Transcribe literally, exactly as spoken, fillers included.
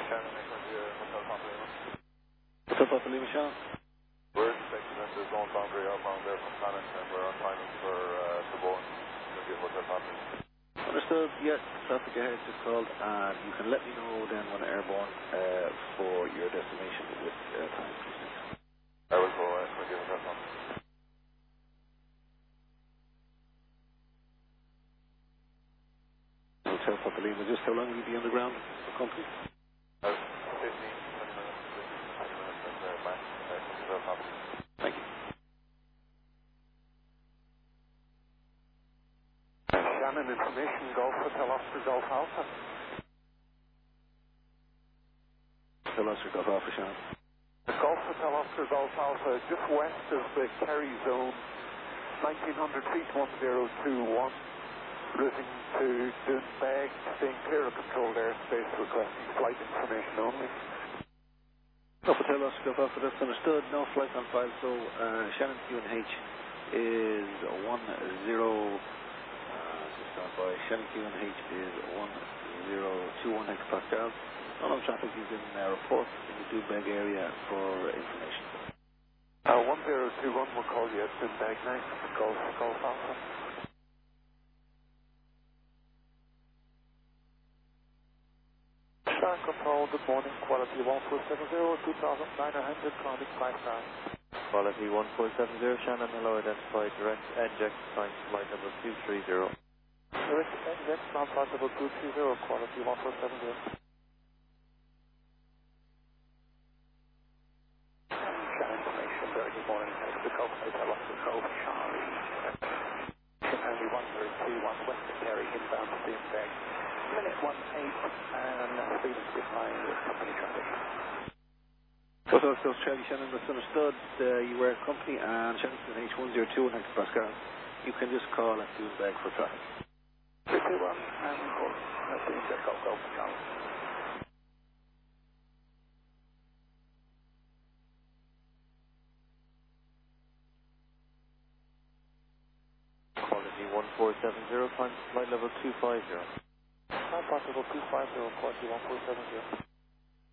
Shannon, I come here, Hotel Papa Lima. Hotel Papa Lima, Shannon. We're expecting at the zone boundary outbound there from Planet, and we're on timing for uh, the Bowen. We'll be at Hotel Papa Lima. Understood, yes, traffic ahead just called, and you can let me know then when airborne uh, for your destination with uh, time, please. I will go, uh, we'll give it that one. Hotel Papa Lima, just how long will you be on the ground for company? Uh, fifteen, twenty minutes, fifteen, twenty minutes, and uh, back uh, to Hotel Papa Lima. Thank you. Shannon, information, Golf Hotel Oscar Golf Alpha. Hotel Oscar Golf Alpha, Shannon. The Golf Hotel Oscar Golf Alpha, just west of the Kerry zone, nineteen hundred feet, one zero two one, routing to Doonbeg, staying clear of controlled airspace, requesting flight information only. Golf Hotel Oscar Golf Alpha, that's understood. No flight on file, so uh, Shannon Q and H is one zero. Uh, just stand by. Shannon Q and H is one zero two one hectopascals. None of traffic is in uh, report in the Doonbeg area for information. Uh, one zero two one will call you at Doonbeg next, Golf, Golf Alpha. Star Control, good morning, quality one four seven zero, two thousand nine hundred, climbing five stars. Quality one four seven zero, Shannon, hello, identified direct inject, sign flight number two three zero. Direct inject, flight number two three zero, quality one four seven zero. Shannon information, very good morning, the Golf Hotel Oscar Golf Charlie. Only one zero two one, west of Kerry, inbound to Doonbeg. Minute one eight, and speed is behind with company traffic. Hotel Oscar Charlie, Shannon, that's understood. Uh, you were company and Shannon Q and H one zero two one hectopascals. You can just call at Doonbeg for traffic. two two one, and call. That's the inject Golf Golf Charlie. Quality one four seven zero, climb flight level two five zero. Flight level two five zero, quality one four seven zero.